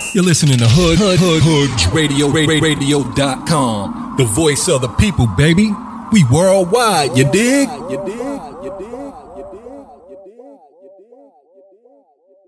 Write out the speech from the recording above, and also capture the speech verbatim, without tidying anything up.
You're listening to Hood Hood Hood Hood Radio Radio dot com. The voice of the people, baby. We worldwide, you dig? You dig? You dig? You dig? You dig? You dig?